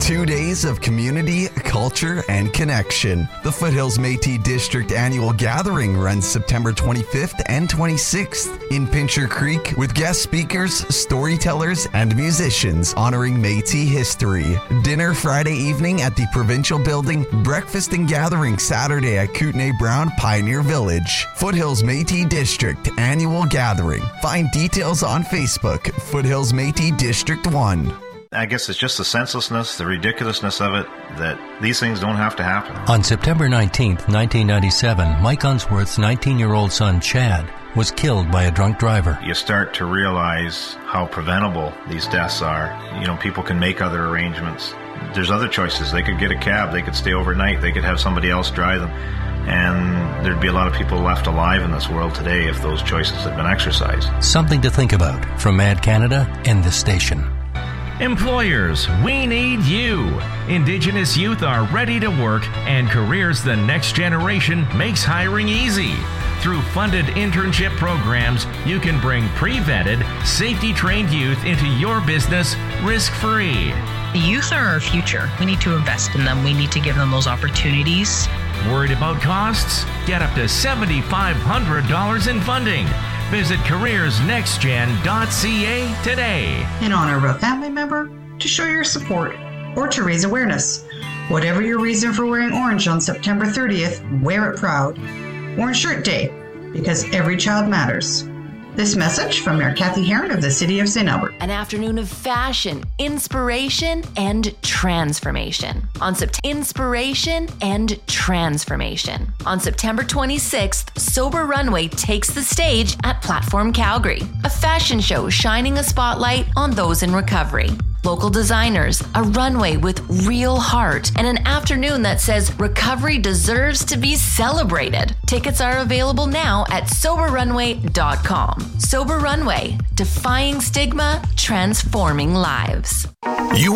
2 days of community, culture, and connection. The Foothills Métis District Annual Gathering runs September 25th and 26th in Pincher Creek with guest speakers, storytellers, and musicians honoring Métis history. Dinner Friday evening at the Provincial Building, breakfast and gathering Saturday at Kootenay Brown Pioneer Village. Foothills Métis District Annual Gathering. Find details on Facebook, Foothills Métis District 1. I guess it's just the senselessness, the ridiculousness of it, that these things don't have to happen. On September 19th, 1997, Mike Unsworth's 19-year-old son, Chad, was killed by a drunk driver. You start to realize how preventable these deaths are. You know, people can make other arrangements. There's other choices. They could get a cab. They could stay overnight. They could have somebody else drive them. And there'd be a lot of people left alive in this world today if those choices had been exercised. Something to think about from Mad Canada and this station. Employers, we need you. Indigenous youth are ready to work, and Careers the Next Generation makes hiring easy. Through funded internship programs, you can bring pre-vetted, safety-trained youth into your business risk-free. The youth are our future. We need to invest in them. We need to give them those opportunities. Worried about costs? Get up to $7,500 in funding. Visit careersnextgen.ca today. In honor of a family member, to show your support, or to raise awareness. Whatever your reason for wearing orange on September 30th, wear it proud. Orange Shirt Day, because every child matters. This message from Mayor Kathy Heron of the City of St. Albert. An afternoon of fashion, inspiration, and transformation. On September 26th, Sober Runway takes the stage at Platform Calgary. A fashion show shining a spotlight on those in recovery. Local designers, a runway with real heart, and an afternoon that says recovery deserves to be celebrated. Tickets are available now at soberrunway.com. Sober Runway, defying stigma, transforming lives. You